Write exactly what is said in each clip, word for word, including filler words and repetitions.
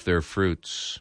their fruits.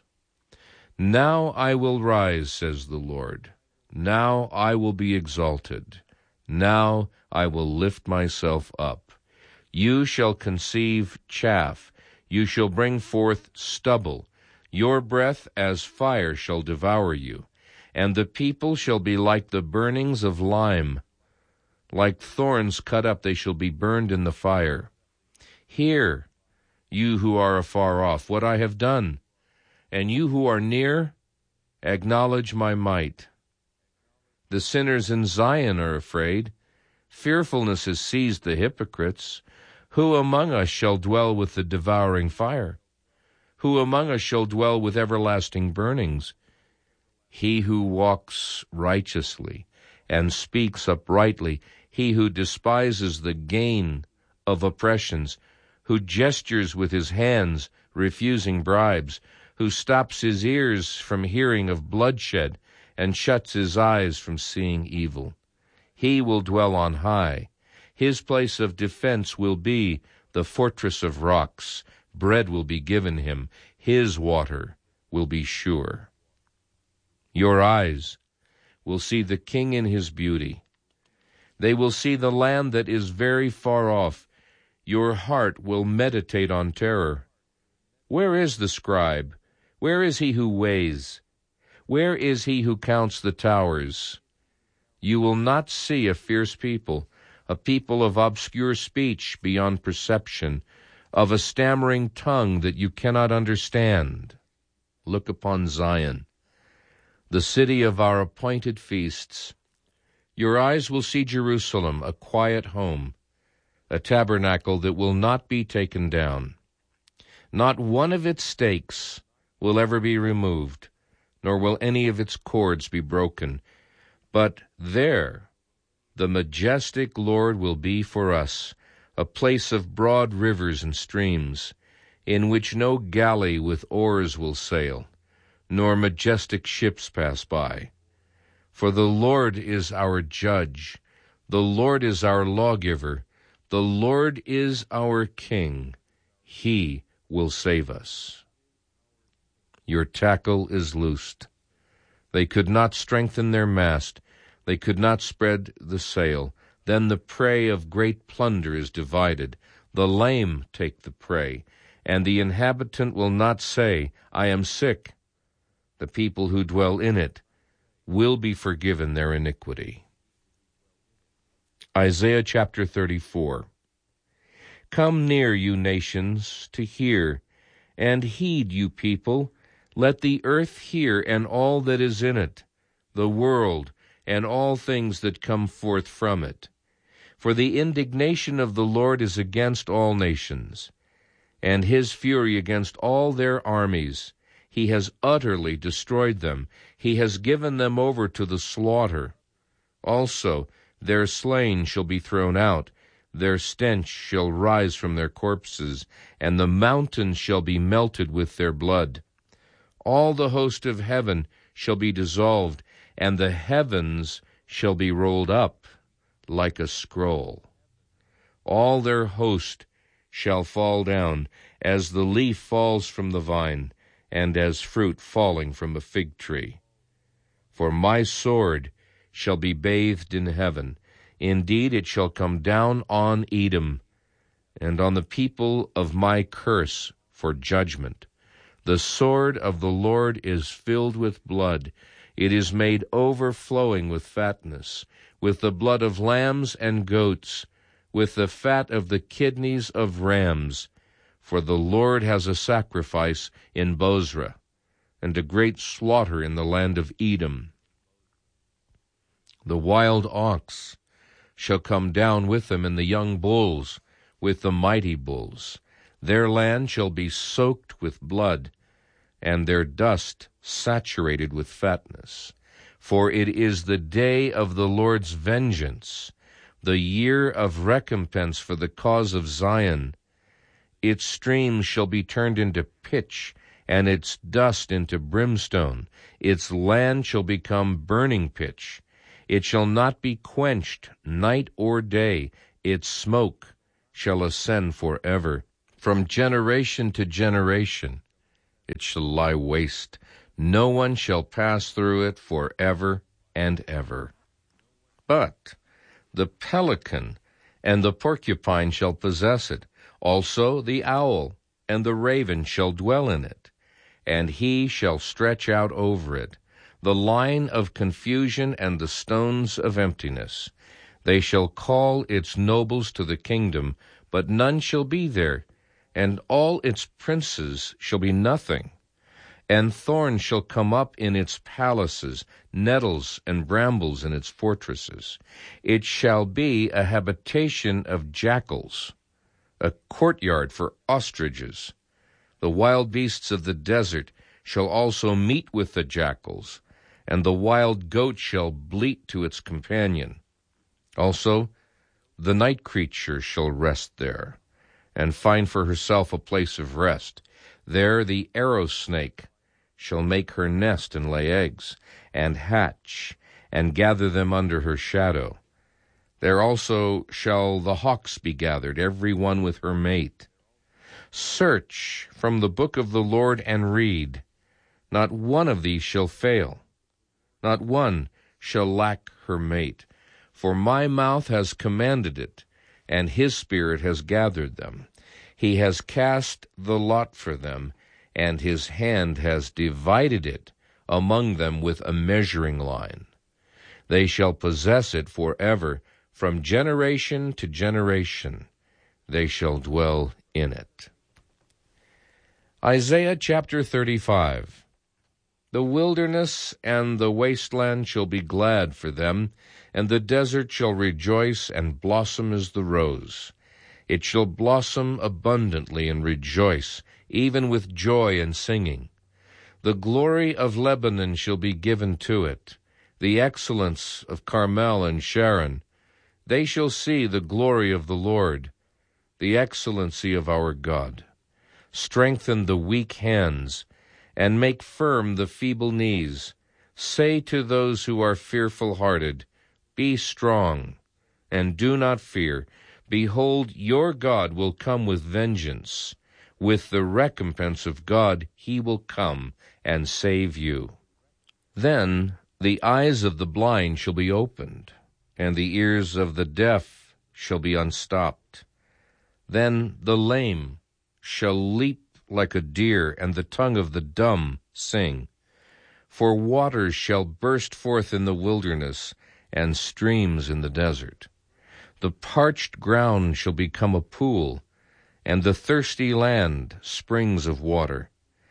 Now I will rise, says the Lord. Now I will be exalted. Now I will lift myself up. You shall conceive chaff. You shall bring forth stubble. Your breath as fire shall devour you. And the people shall be like the burnings of lime. Like thorns cut up, they shall be burned in the fire. Hear, you who are afar off, what I have done. And you who are near, acknowledge my might. The sinners in Zion are afraid. Fearfulness has seized the hypocrites. Who among us shall dwell with the devouring fire? Who among us shall dwell with everlasting burnings? He who walks righteously and speaks uprightly, he who despises the gain of oppressions, who gestures with his hands, refusing bribes, who stops his ears from hearing of bloodshed and shuts his eyes from seeing evil. He will dwell on high. His place of defense will be the fortress of rocks. Bread will be given him. His water will be sure. Your eyes will see the king in his beauty. They will see the land that is very far off. Your heart will meditate on terror. Where is the scribe? Where is he who weighs? Where is he who counts the towers? You will not see a fierce people, a people of obscure speech beyond perception, of a stammering tongue that you cannot understand. Look upon Zion, the city of our appointed feasts. Your eyes will see Jerusalem, a quiet home, a tabernacle that will not be taken down. Not one of its stakes will ever be removed, nor will any of its cords be broken. But there the majestic Lord will be for us, a place of broad rivers and streams, in which no galley with oars will sail, nor majestic ships pass by. For the Lord is our judge, the Lord is our lawgiver, the Lord is our king. He will save us. Your tackle is loosed. They could not strengthen their mast. They could not spread the sail. Then the prey of great plunder is divided. The lame take the prey, and the inhabitant will not say, I am sick. The people who dwell in it will be forgiven their iniquity. Isaiah chapter thirty-four. Come near, you nations, to hear, and heed, you people. Let the earth hear, and all that is in it, the world, and all things that come forth from it. For the indignation of the Lord is against all nations, and his fury against all their armies. He has utterly destroyed them. He has given them over to the slaughter. Also their slain shall be thrown out. Their stench shall rise from their corpses, and the mountains shall be melted with their blood. All the host of heaven shall be dissolved, and the heavens shall be rolled up like a scroll. All their host shall fall down, as the leaf falls from the vine, and as fruit falling from a fig tree. For my sword shall be bathed in heaven. Indeed, it shall come down on Edom, and on the people of my curse for judgment. The sword of the Lord is filled with blood. It is made overflowing with fatness, with the blood of lambs and goats, with the fat of the kidneys of rams. For the Lord has a sacrifice in Bozrah, and a great slaughter in the land of Edom. The wild ox shall come down with them, and the young bulls with the mighty bulls. Their land shall be soaked with blood, and their dust saturated with fatness. For it is the day of the Lord's vengeance, the year of recompense for the cause of Zion. Its streams shall be turned into pitch, and its dust into brimstone. Its land shall become burning pitch. It shall not be quenched night or day. Its smoke shall ascend forever. From generation to generation it shall lie waste. No one shall pass through it for ever and ever. But the pelican and the porcupine shall possess it. Also the owl and the raven shall dwell in it, and he shall stretch out over it the line of confusion and the stones of emptiness. They shall call its nobles to the kingdom, but none shall be there, and all its princes shall be nothing. And thorns shall come up in its palaces, nettles and brambles in its fortresses. It shall be a habitation of jackals, a courtyard for ostriches. The wild beasts of the desert shall also meet with the jackals, and the wild goat shall bleat to its companion. Also the night creature shall rest there, and find for herself a place of rest. There the arrow snake shall make her nest and lay eggs, and hatch, and gather them under her shadow. There also shall the hawks be gathered, every one with her mate. Search from the book of the Lord and read. Not one of these shall fail. Not one shall lack her mate. For my mouth has commanded it, and his spirit has gathered them. He has cast the lot for them, and his hand has divided it among them with a measuring line. They shall possess it forever, from generation to generation. They shall dwell in it. Isaiah chapter thirty-five. The wilderness and the wasteland shall be glad for them, and the desert shall rejoice and blossom as the rose. It shall blossom abundantly and rejoice, even with joy and singing. The glory of Lebanon shall be given to it, the excellence of Carmel and Sharon. They shall see the glory of the Lord, the excellency of our God. Strengthen the weak hands, and make firm the feeble knees. Say to those who are fearful-hearted, be strong, and do not fear. Behold, your God will come with vengeance. With the recompense of God he will come and save you. Then the eyes of the blind shall be opened, and the ears of the deaf shall be unstopped. Then the lame shall leap like a deer, and the tongue of the dumb sing. For waters shall burst forth in the wilderness, and streams in the desert. The parched ground shall become a pool, and the thirsty land springs of water.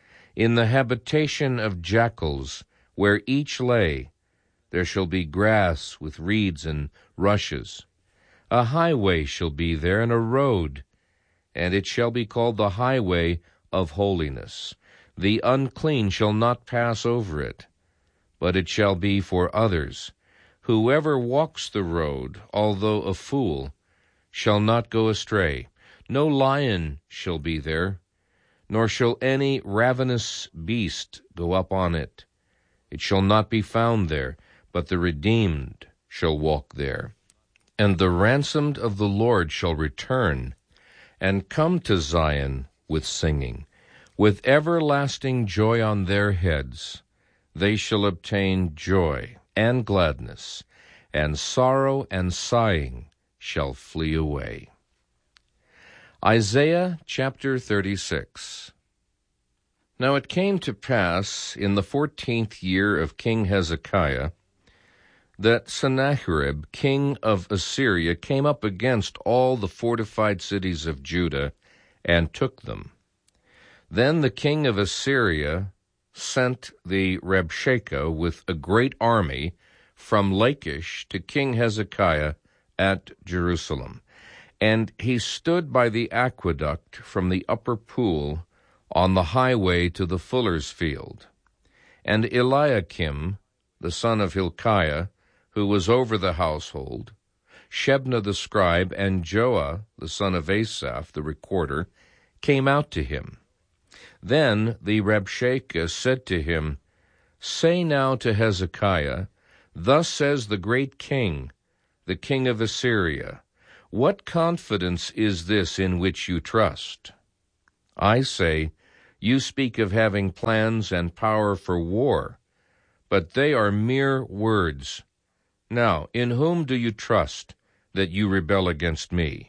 In the habitation of jackals, where each lay, there shall be grass with reeds and rushes. A highway shall be there, and a road, and it shall be called the highway of holiness. The unclean shall not pass over it, but it shall be for others. Whoever walks the road, although a fool, shall not go astray. No lion shall be there, nor shall any ravenous beast go up on it. It shall not be found there, but the redeemed shall walk there. And the ransomed of the Lord shall return, and come to Zion with singing. With everlasting joy on their heads, they shall obtain joy and gladness, and sorrow and sighing shall flee away. Isaiah chapter thirty-six. Now it came to pass in the fourteenth year of King Hezekiah that Sennacherib, king of Assyria, came up against all the fortified cities of Judah and took them. Then the king of Assyria sent the Rabshakeh with a great army from Lachish to King Hezekiah at Jerusalem. And he stood by the aqueduct from the upper pool on the highway to the fuller's field. And Eliakim, the son of Hilkiah, who was over the household, Shebna the scribe, and Joah, the son of Asaph, the recorder, came out to him. Then the Rabshakeh said to him, Say now to Hezekiah, Thus says the great king, the king of Assyria, What confidence is this in which you trust? I say, You speak of having plans and power for war, but they are mere words. Now, in whom do you trust that you rebel against me?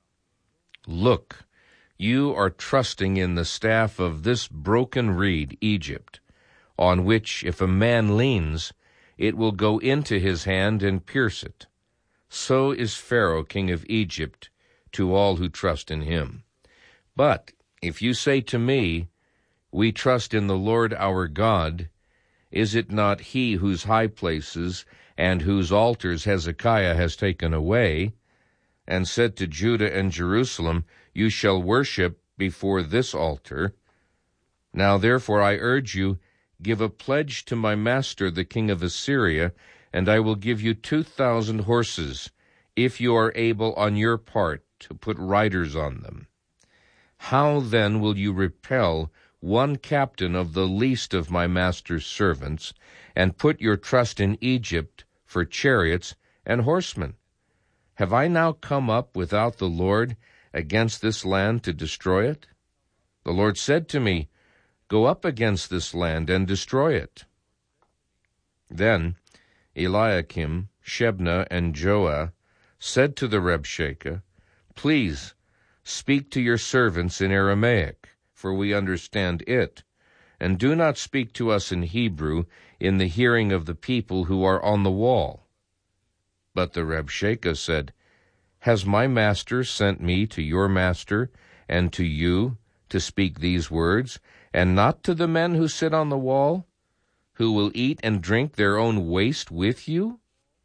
Look, you are trusting in the staff of this broken reed, Egypt, on which, if a man leans, it will go into his hand and pierce it. So is Pharaoh, king of Egypt, to all who trust in him. But if you say to me, we trust in the Lord our God, is it not he whose high places and whose altars Hezekiah has taken away, and said to Judah and Jerusalem, you shall worship before this altar? Now therefore I urge you, give a pledge to my master the king of Assyria, and I will give you two thousand horses, if you are able on your part to put riders on them. How then will you repel one captain of the least of my master's servants, and put your trust in Egypt for chariots and horsemen? Have I now come up without the Lord against this land to destroy it? The Lord said to me, go up against this land and destroy it. Then Eliakim, Shebna, and Joah said to the Rabshakeh, please speak to your servants in Aramaic, for we understand it, and do not speak to us in Hebrew in the hearing of the people who are on the wall. But the Rabshakeh said, has my master sent me to your master and to you to speak these words, and not to the men who sit on the wall, who will eat and drink their own waste with you?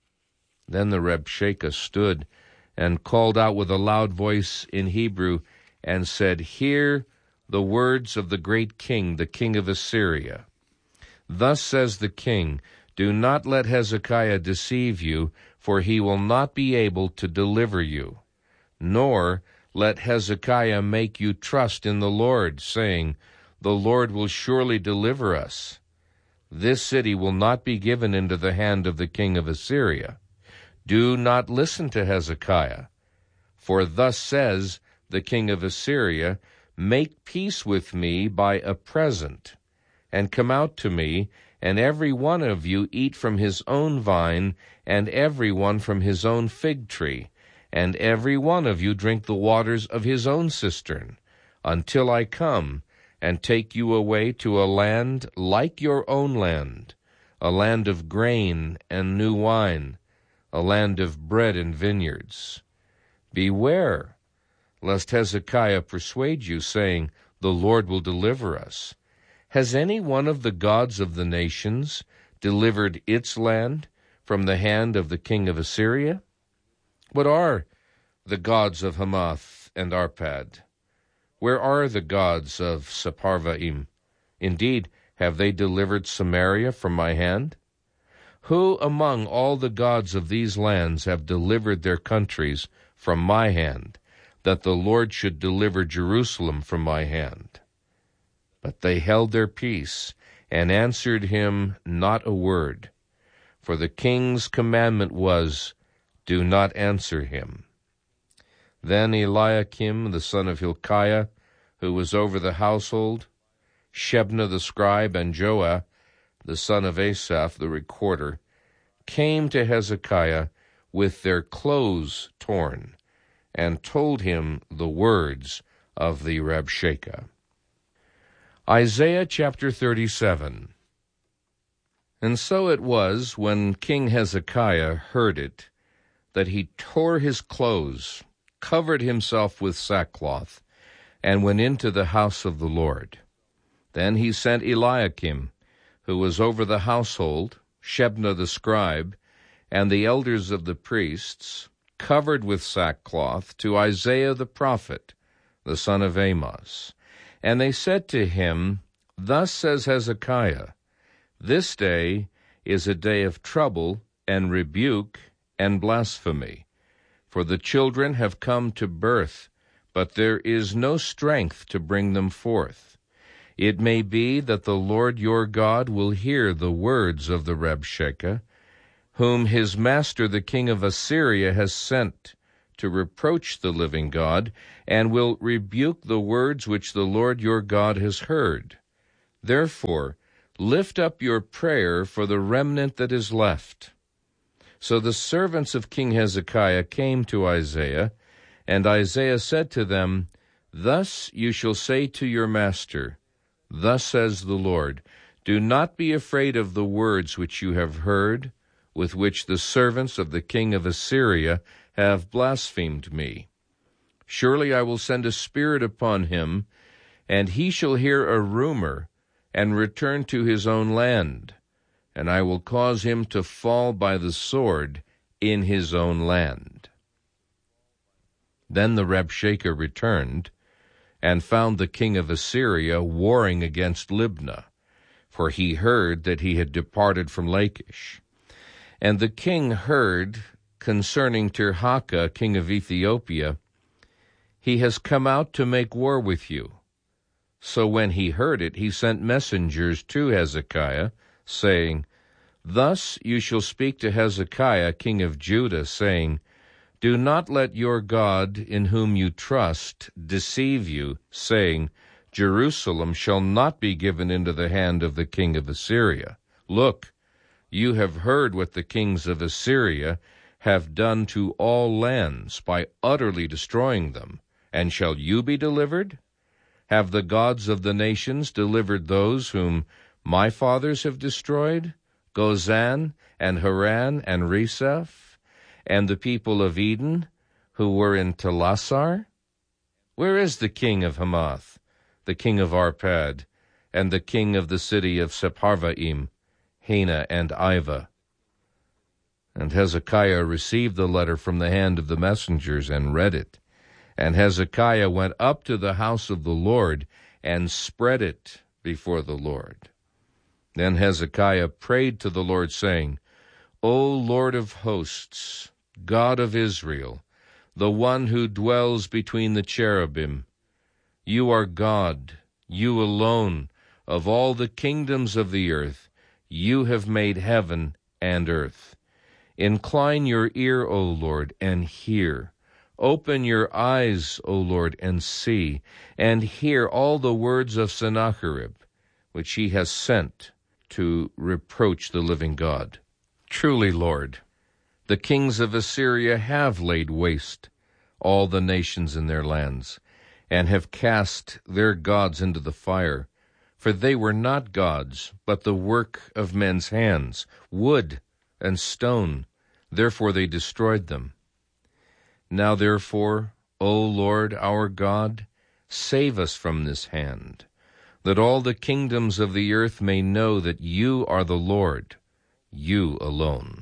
Then the Rabshakeh stood and called out with a loud voice in Hebrew, and said, hear the words of the great king, the king of Assyria. Thus says the king, do not let Hezekiah deceive you, for he will not be able to deliver you. Nor let Hezekiah make you trust in the Lord, saying, the Lord will surely deliver us. This city will not be given into the hand of the king of Assyria. Do not listen to Hezekiah. For thus says the king of Assyria, make peace with me by a present, and come out to me, and every one of you eat from his own vine, and every one from his own fig tree, and every one of you drink the waters of his own cistern, until I come and take you away to a land like your own land, a land of grain and new wine, a land of bread and vineyards. Beware, lest Hezekiah persuade you, saying, the Lord will deliver us. Has any one of the gods of the nations delivered its land from the hand of the king of Assyria? What are the gods of Hamath and Arpad? Where are the gods of Sepharvaim? Indeed, have they delivered Samaria from my hand? Who among all the gods of these lands have delivered their countries from my hand, that the Lord should deliver Jerusalem from my hand? But they held their peace, and answered him not a word. For the king's commandment was, do not answer him. Then Eliakim, the son of Hilkiah, who was over the household, Shebna the scribe, and Joah, the son of Asaph, the recorder, came to Hezekiah with their clothes torn, and told him the words of the Rabshakeh. Isaiah chapter thirty-seven. And so it was, when King Hezekiah heard it, that he tore his clothes, covered himself with sackcloth, and went into the house of the Lord. Then he sent Eliakim, who was over the household, Shebna the scribe, and the elders of the priests, covered with sackcloth, to Isaiah the prophet, the son of Amoz. And they said to him, thus says Hezekiah, this day is a day of trouble and rebuke and blasphemy. For the children have come to birth, but there is no strength to bring them forth. It may be that the Lord your God will hear the words of the Rabshakeh, whom his master the king of Assyria has sent to reproach the living God, and will rebuke the words which the Lord your God has heard. Therefore, lift up your prayer for the remnant that is left." So the servants of King Hezekiah came to Isaiah, and Isaiah said to them, "Thus you shall say to your master, Thus says the Lord, do not be afraid of the words which you have heard, with which the servants of the king of Assyria have blasphemed me. Surely I will send a spirit upon him, and he shall hear a rumor, and return to his own land, and I will cause him to fall by the sword in his own land." Then the Rabshakeh returned, and found the king of Assyria warring against Libnah, for he heard that he had departed from Lachish. And the king heard concerning Tirhakah, king of Ethiopia, "He has come out to make war with you." So when he heard it, he sent messengers to Hezekiah, saying, "Thus you shall speak to Hezekiah, king of Judah, saying, Do not let your God, in whom you trust, deceive you, saying, Jerusalem shall not be given into the hand of the king of Assyria. Look, you have heard what the kings of Assyria have done to all lands by utterly destroying them. And shall you be delivered? Have the gods of the nations delivered those whom my fathers have destroyed, Gozan and Haran and Reseph, and the people of Eden, who were in Telassar? Where is the king of Hamath, the king of Arpad, and the king of the city of Sepharvaim, Hena and Iva?" And Hezekiah received the letter from the hand of the messengers and read it. And Hezekiah went up to the house of the Lord and spread it before the Lord. Then Hezekiah prayed to the Lord, saying, "O Lord of hosts, God of Israel, the one who dwells between the cherubim, you are God, you alone, of all the kingdoms of the earth. You have made heaven and earth. Incline your ear, O Lord, and hear. Open your eyes, O Lord, and see, and hear all the words of Sennacherib, which he has sent to reproach the living God. Truly, Lord, the kings of Assyria have laid waste all the nations in their lands, and have cast their gods into the fire. For they were not gods, but the work of men's hands, wood and stone. Therefore they destroyed them. Now therefore, O Lord our God, save us from this hand, that all the kingdoms of the earth may know that you are the Lord, you alone."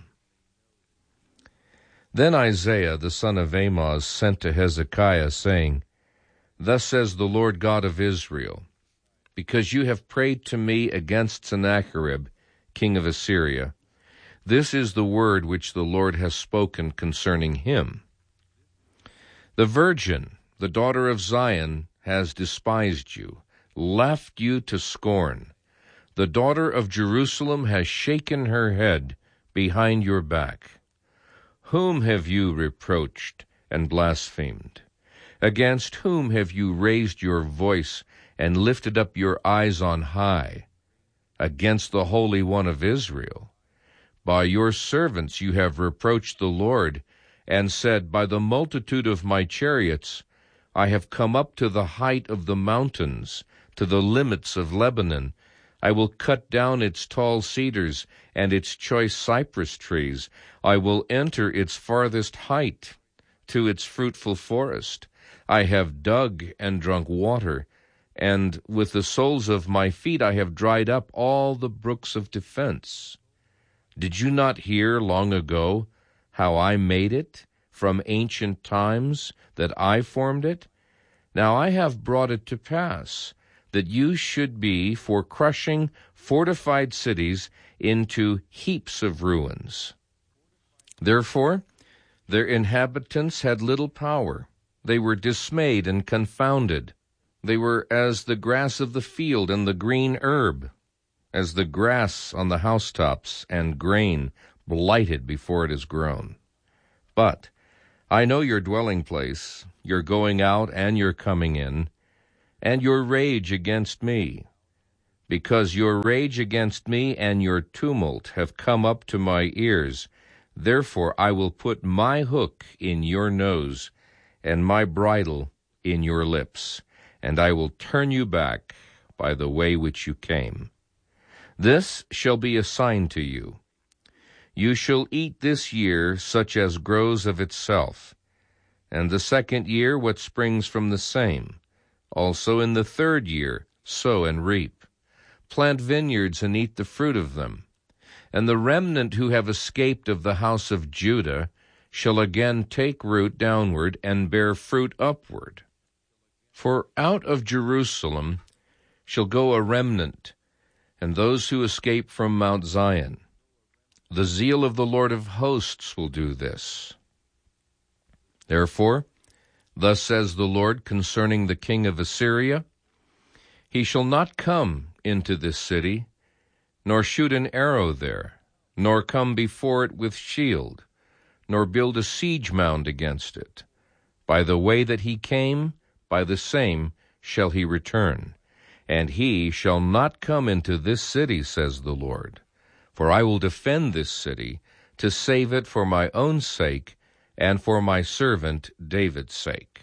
Then Isaiah the son of Amoz sent to Hezekiah, saying, "Thus says the Lord God of Israel, because you have prayed to me against Sennacherib, king of Assyria, this is the word which the Lord has spoken concerning him. The virgin, the daughter of Zion, has despised you, laughed you to scorn. The daughter of Jerusalem has shaken her head behind your back. Whom have you reproached and blasphemed? Against whom have you raised your voice and lifted up your eyes on high? Against the Holy One of Israel. By your servants you have reproached the Lord, and said, By the multitude of my chariots I have come up to the height of the mountains, to the limits of Lebanon. I will cut down its tall cedars and its choice cypress trees. I will enter its farthest height, to its fruitful forest. I have dug and drunk water, and with the soles of my feet I have dried up all the brooks of defense. Did you not hear long ago how I made it from ancient times, that I formed it? Now I have brought it to pass, that you should be for crushing fortified cities into heaps of ruins. Therefore their inhabitants had little power. They were dismayed and confounded. They were as the grass of the field and the green herb, as the grass on the housetops and grain blighted before it is grown. But I know your dwelling place, your going out and your coming in, and your rage against me, because your rage against me and your tumult have come up to my ears. Therefore I will put my hook in your nose, and my bridle in your lips, and I will turn you back by the way which you came. This shall be a sign to you. You shall eat this year such as grows of itself, and the second year what springs from the same. Also in the third year sow and reap. Plant vineyards and eat the fruit of them. And the remnant who have escaped of the house of Judah shall again take root downward and bear fruit upward. For out of Jerusalem shall go a remnant, and those who escape from Mount Zion. The zeal of the Lord of hosts will do this. Therefore, thus says the Lord concerning the king of Assyria, he shall not come into this city, nor shoot an arrow there, nor come before it with shield, nor build a siege mound against it. By the way that he came, by the same shall he return. And he shall not come into this city, says the Lord. For I will defend this city, to save it for my own sake, and for my servant David's sake.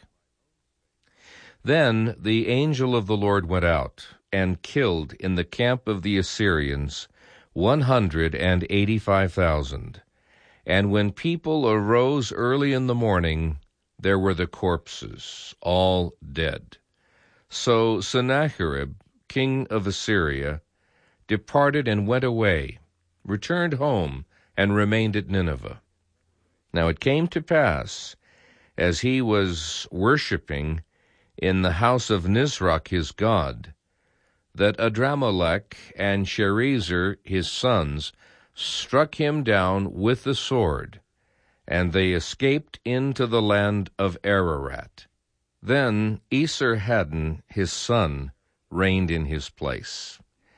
Then the angel of the Lord went out, and killed in the camp of the Assyrians one hundred and eighty-five thousand. And when people arose early in the morning, there were the corpses, all dead. So Sennacherib, king of Assyria, departed and went away, returned home, and remained at Nineveh. Now it came to pass, as he was worshipping in the house of Nisroch his god, that Adramelech and Sharezer his sons struck him down with the sword, and they escaped into the land of Ararat. Then Esarhaddon his son reigned in his place.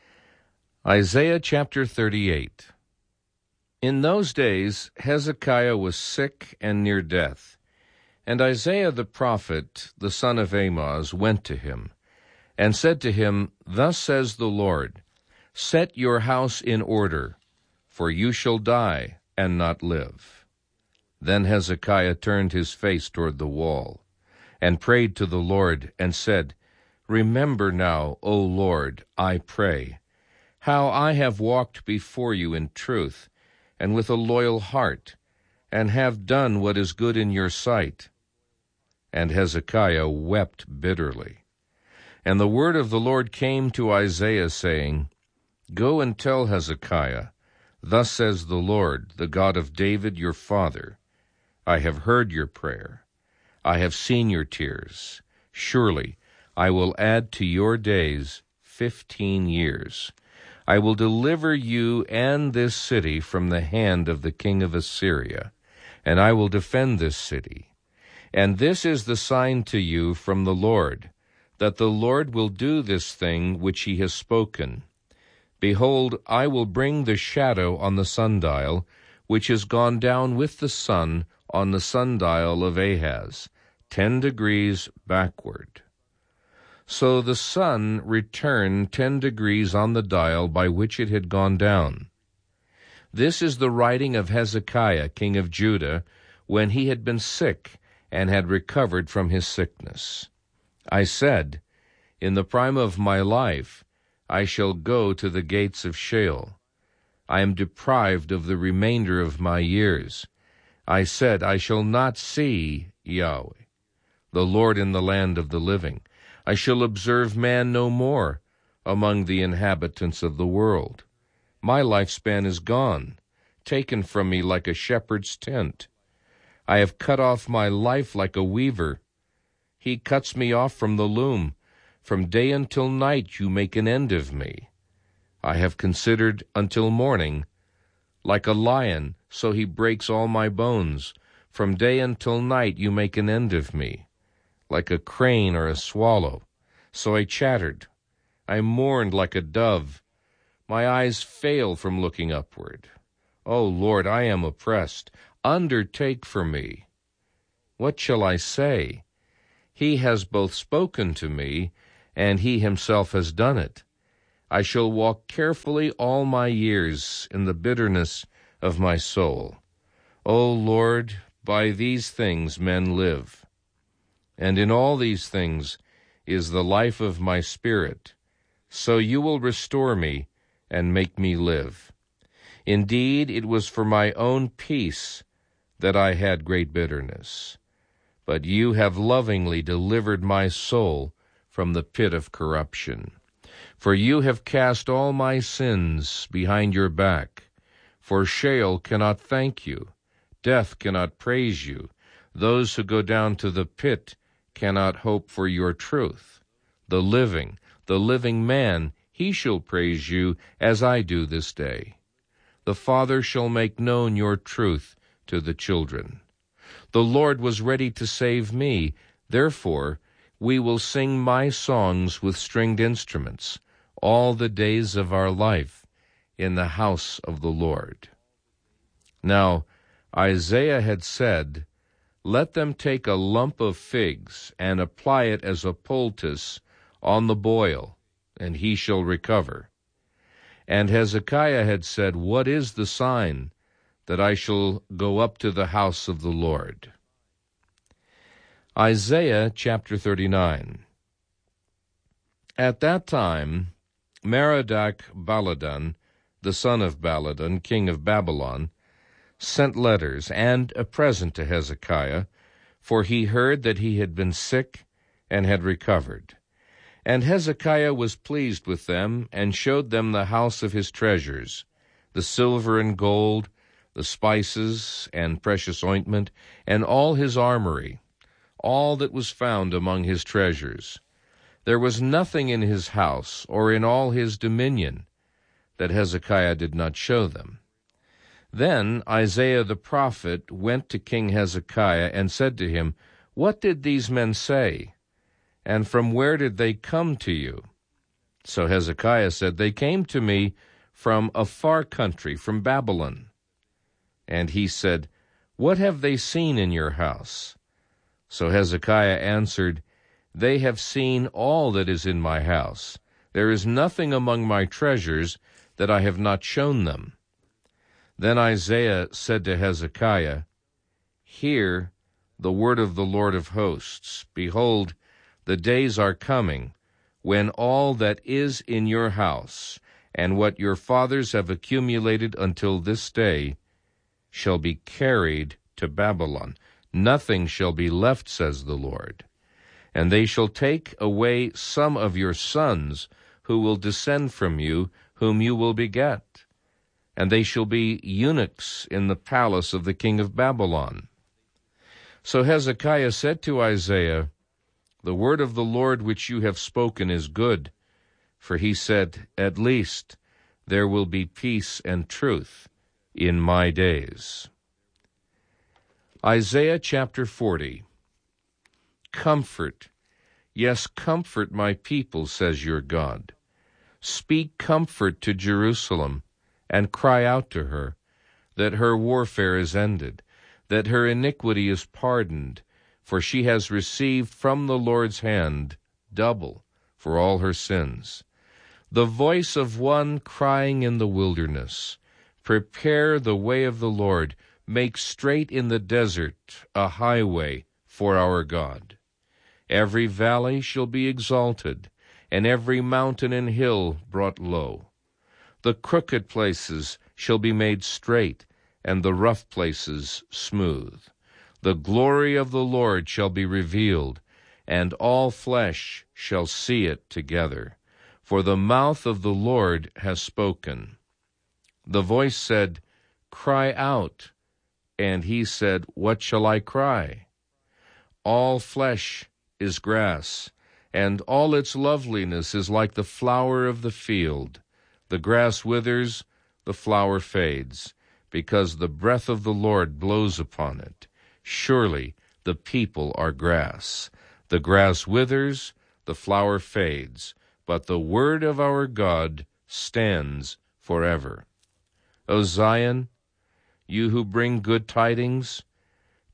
Isaiah chapter thirty-eight. In those days Hezekiah was sick and near death, and Isaiah the prophet, the son of Amoz, went to him, and said to him, Thus says the Lord, Set your house in order, for you shall die and not live. Then Hezekiah turned his face toward the wall, and prayed to the Lord, and said, Remember now, O Lord, I pray, how I have walked before you in truth, and with a loyal heart, and have done what is good in your sight. And Hezekiah wept bitterly. And the word of the Lord came to Isaiah, saying, Go and tell Hezekiah, Thus says the Lord, the God of David your father, I have heard your prayer, I have seen your tears. Surely I will add to your days fifteen years. I will deliver you and this city from the hand of the king of Assyria, and I will defend this city. And this is the sign to you from the Lord, that the Lord will do this thing which he has spoken. Behold, I will bring the shadow on the sundial, which is gone down with the sun on the sundial of Ahaz, ten degrees backward. So the sun returned ten degrees on the dial by which it had gone down. This is the writing of Hezekiah, king of Judah, when he had been sick and had recovered from his sickness. I said, In the prime of my life I shall go to the gates of Sheol. I am deprived of the remainder of my years. I said, I shall not see Yahweh, the Lord in the land of the living. I shall observe man no more among the inhabitants of the world. My lifespan is gone, taken from me like a shepherd's tent. I have cut off my life like a weaver. He cuts me off from the loom. From day until night you make an end of me. I have considered until morning. Like a lion, so he breaks all my bones. From day until night you make an end of me. Like a crane or a swallow, so I chattered. I mourned like a dove. My eyes fail from looking upward. O Lord, I am oppressed. Undertake for me. What shall I say? He has both spoken to me, and he himself has done it. I shall walk carefully all my years in the bitterness of my soul. O Lord, by these things men live, and in all these things is the life of my spirit. So you will restore me and make me live. Indeed, it was for my own peace that I had great bitterness. But you have lovingly delivered my soul from the pit of corruption. For you have cast all my sins behind your back. For Sheol cannot thank you. Death cannot praise you. Those who go down to the pit cannot hope for your truth. The living, the living man, he shall praise you as I do this day. The Father shall make known your truth to the children. The Lord was ready to save me. Therefore, we will sing my songs with stringed instruments all the days of our life in the house of the Lord. Now, Isaiah had said, Let them take a lump of figs and apply it as a poultice on the boil, and he shall recover. And Hezekiah had said, What is the sign that I shall go up to the house of the Lord? Isaiah chapter thirty-nine. At that time, Merodach-Baladan, the son of Baladan, king of Babylon, sent letters and a present to Hezekiah, for he heard that he had been sick and had recovered. And Hezekiah was pleased with them, and showed them the house of his treasures, the silver and gold, the spices and precious ointment, and all his armory, all that was found among his treasures. There was nothing in his house or in all his dominion that Hezekiah did not show them. Then Isaiah the prophet went to King Hezekiah and said to him, What did these men say? And from where did they come to you? So Hezekiah said, They came to me from a far country, from Babylon. And he said, What have they seen in your house? So Hezekiah answered, They have seen all that is in my house. There is nothing among my treasures that I have not shown them. Then Isaiah said to Hezekiah, Hear the word of the Lord of hosts. Behold, the days are coming, when all that is in your house, and what your fathers have accumulated until this day, shall be carried to Babylon. Nothing shall be left, says the Lord. And they shall take away some of your sons, who will descend from you, whom you will beget. And they shall be eunuchs in the palace of the king of Babylon. So Hezekiah said to Isaiah, The word of the Lord which you have spoken is good. For he said, At least there will be peace and truth in my days. Isaiah chapter forty. Comfort, yes, comfort my people, says your God. Speak comfort to Jerusalem, and cry out to her, that her warfare is ended, that her iniquity is pardoned, for she has received from the Lord's hand double for all her sins. The voice of one crying in the wilderness, Prepare the way of the Lord, make straight in the desert a highway for our God. Every valley shall be exalted, and every mountain and hill brought low. The crooked places shall be made straight, and the rough places smooth. The glory of the Lord shall be revealed, and all flesh shall see it together. For the mouth of the Lord has spoken. The voice said, Cry out. And he said, What shall I cry? All flesh is grass, and all its loveliness is like the flower of the field. The grass withers, the flower fades, because the breath of the Lord blows upon it. Surely the people are grass. The grass withers, the flower fades, but the word of our God stands forever. O Zion, you who bring good tidings,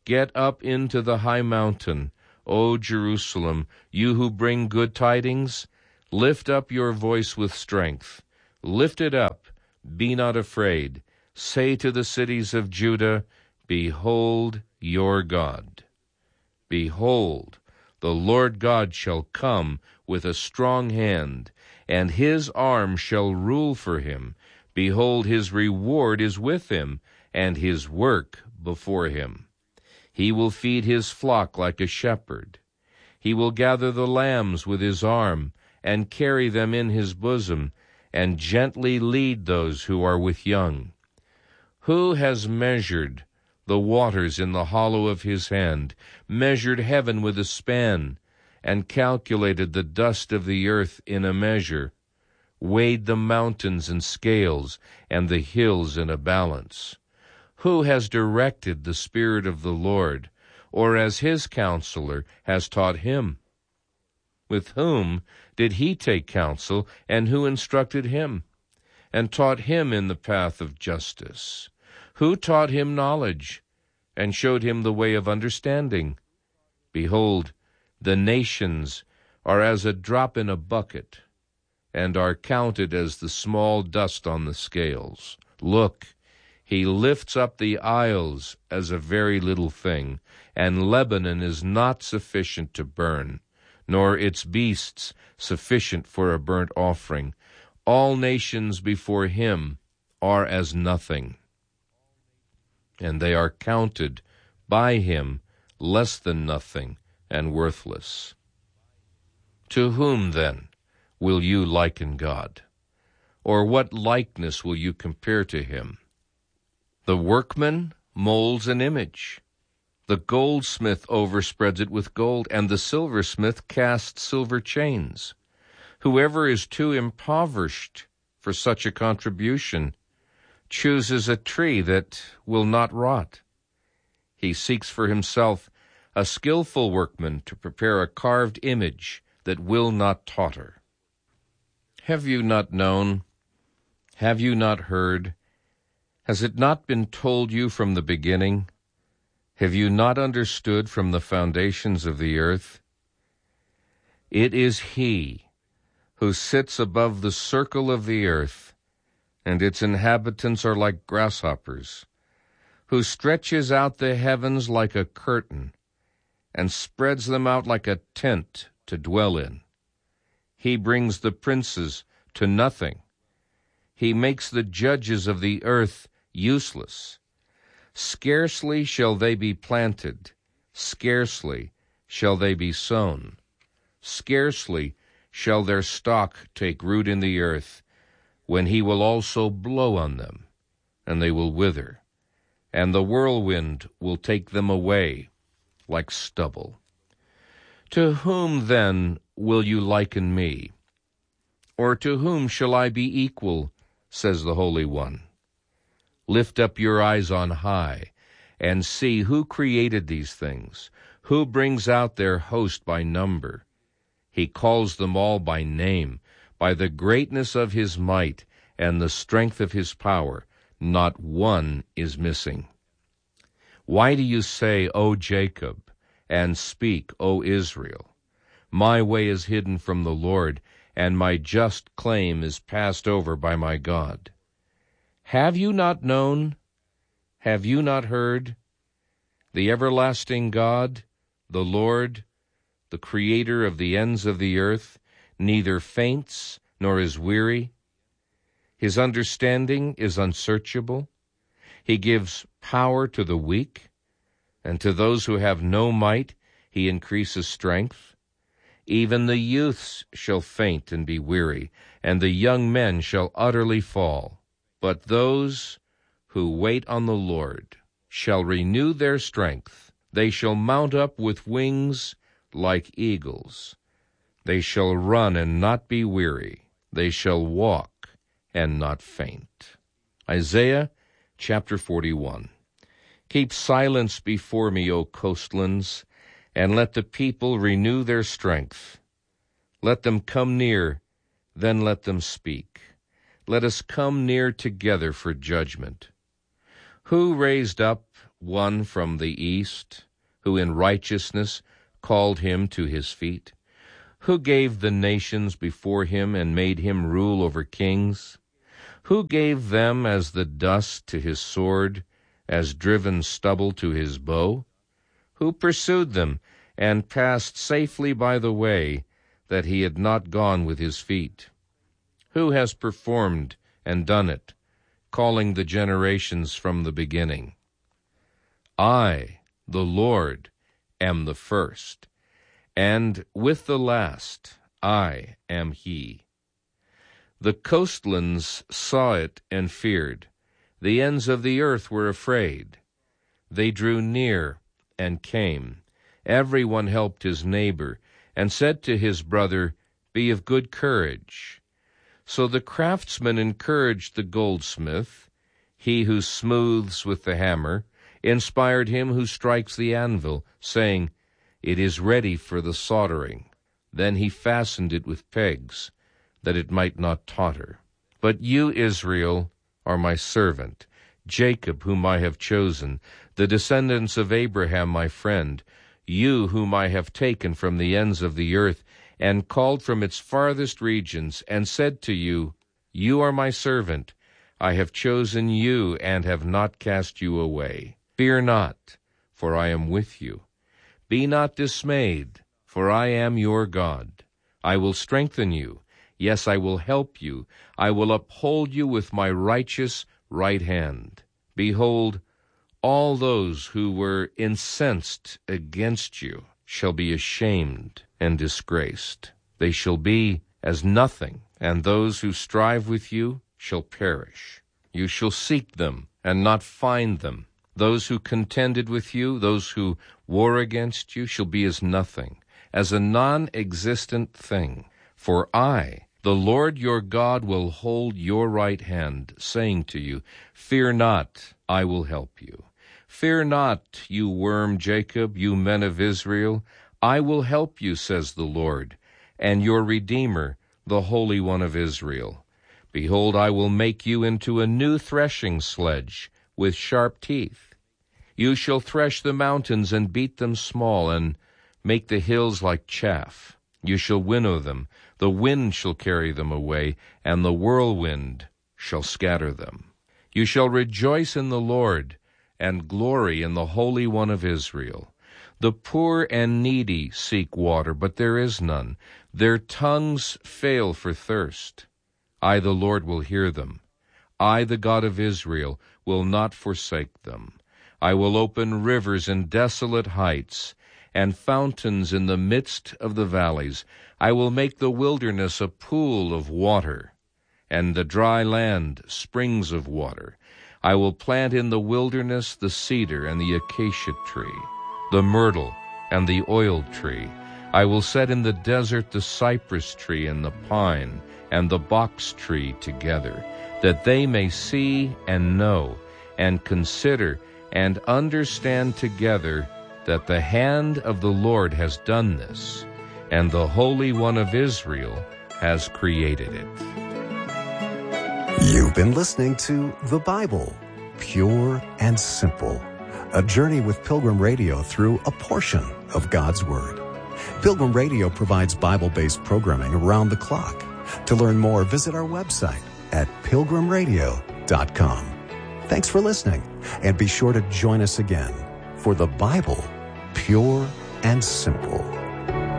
Get up into the high mountain, O Jerusalem, you who bring good tidings. Lift up your voice with strength. Lift it up, be not afraid. Say to the cities of Judah, Behold your God. Behold, the Lord God shall come with a strong hand, and his arm shall rule for him. Behold, his reward is with him, and his work before him. He will feed his flock like a shepherd. He will gather the lambs with his arm, and carry them in his bosom, and gently lead those who are with young. Who has measured the waters in the hollow of his hand, measured heaven with a span, and calculated the dust of the earth in a measure, weighed the mountains in scales, and the hills in a balance? Who has directed the Spirit of the Lord, or as his counselor has taught him? With whom did he take counsel, and who instructed him, and taught him in the path of justice? Who taught him knowledge, and showed him the way of understanding? Behold, the nations are as a drop in a bucket, and are counted as the small dust on the scales. Look, he lifts up the isles as a very little thing, and Lebanon is not sufficient to burn, nor its beasts sufficient for a burnt offering. All nations before him are as nothing, and they are counted by him less than nothing and worthless. To whom, then, will you liken God? Or what likeness will you compare to him? The workman molds an image. The goldsmith overspreads it with gold, and the silversmith casts silver chains. Whoever is too impoverished for such a contribution chooses a tree that will not rot. He seeks for himself a skillful workman to prepare a carved image that will not totter. Have you not known? Have you not heard? Has it not been told you from the beginning? Have you not understood from the foundations of the earth? It is he who sits above the circle of the earth, and its inhabitants are like grasshoppers, who stretches out the heavens like a curtain, and spreads them out like a tent to dwell in. He brings the princes to nothing. He makes the judges of the earth useless. Scarcely shall they be planted, scarcely shall they be sown, scarcely shall their stock take root in the earth, when he will also blow on them, and they will wither, and the whirlwind will take them away like stubble. To whom, then, will you liken me? Or to whom shall I be equal, says the Holy One? Lift up your eyes on high, and see who created these things, who brings out their host by number. He calls them all by name, by the greatness of his might and the strength of his power. Not one is missing. Why do you say, O Jacob, and speak, O Israel? My way is hidden from the Lord, and my just claim is passed over by my God. Have you not known? Have you not heard? The everlasting God, the Lord, the Creator of the ends of the earth, neither faints nor is weary. His understanding is unsearchable. He gives power to the weak, and to those who have no might he increases strength. Even the youths shall faint and be weary, and the young men shall utterly fall. But those who wait on the Lord shall renew their strength. They shall mount up with wings like eagles. They shall run and not be weary. They shall walk and not faint. Isaiah chapter forty-one. Keep silence before me, O coastlands, and let the people renew their strength. Let them come near, then let them speak. Let us come near together for judgment. Who raised up one from the east, who in righteousness called him to his feet? Who gave the nations before him and made him rule over kings? Who gave them as the dust to his sword, as driven stubble to his bow? Who pursued them and passed safely by the way that he had not gone with his feet? Who has performed and done it, calling the generations from the beginning? I, the Lord, am the first, and with the last I am he. The coastlands saw it and feared. The ends of the earth were afraid. They drew near and came. Every one helped his neighbor, and said to his brother, Be of good courage. So the craftsman encouraged the goldsmith. He who smooths with the hammer inspired him who strikes the anvil, saying, It is ready for the soldering. Then he fastened it with pegs, that it might not totter. But you, Israel, are my servant, Jacob, whom I have chosen, the descendants of Abraham, my friend, you whom I have taken from the ends of the earth, and called from its farthest regions, and said to you, You are my servant. I have chosen you, and have not cast you away. Fear not, for I am with you. Be not dismayed, for I am your God. I will strengthen you. Yes, I will help you. I will uphold you with my righteous right hand. Behold, all those who were incensed against you shall be ashamed and disgraced. They shall be as nothing, and those who strive with you shall perish. You shall seek them and not find them. Those who contended with you, those who war against you, shall be as nothing, as a non-existent thing. For I, the Lord your God, will hold your right hand, saying to you, Fear not, I will help you. Fear not, you worm Jacob, you men of Israel. I will help you, says the Lord, and your Redeemer, the Holy One of Israel. Behold, I will make you into a new threshing sledge with sharp teeth. You shall thresh the mountains and beat them small, and make the hills like chaff. You shall winnow them. The wind shall carry them away, and the whirlwind shall scatter them. You shall rejoice in the Lord, and glory in the Holy One of Israel. The poor and needy seek water, but there is none. Their tongues fail for thirst. I, the Lord, will hear them. I, the God of Israel, will not forsake them. I will open rivers in desolate heights, and fountains in the midst of the valleys. I will make the wilderness a pool of water, and the dry land springs of water. I will plant in the wilderness the cedar and the acacia tree, the myrtle and the oil tree. I will set in the desert the cypress tree and the pine and the box tree together, that they may see and know and consider and understand together that the hand of the Lord has done this, and the Holy One of Israel has created it. You've been listening to The Bible, Pure and Simple, a journey with Pilgrim Radio through a portion of God's Word. Pilgrim Radio provides Bible-based programming around the clock. To learn more, visit our website at pilgrim radio dot com. Thanks for listening, and be sure to join us again for The Bible, Pure and Simple.